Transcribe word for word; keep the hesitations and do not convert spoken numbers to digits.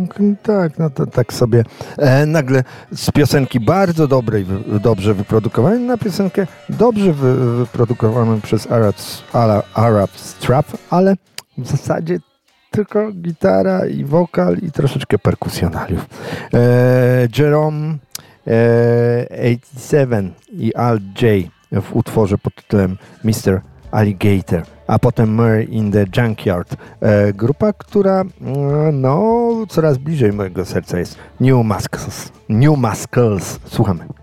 tak, no to tak sobie e, nagle z piosenki bardzo dobrej, wy, dobrze wyprodukowanej na piosenkę dobrze wy, wyprodukowaną przez Arab, Arab Strap, ale w zasadzie tylko gitara i wokal i troszeczkę perkusjonaliów. E, Jerome e, osiemdziesiąt siedem i Al J w utworze pod tytułem mister Alligator, a potem Murray in the Junkyard. E, grupa, która no coraz bliżej mojego serca jest New Muscles. New Muscles. Słuchamy.